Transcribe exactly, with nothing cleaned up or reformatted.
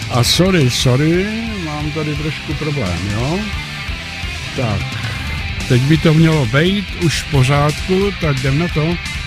A sorry, sorry, mám tady trošku problém, jo? Tak, teď by to mělo být už v pořádku, tak jdem na to.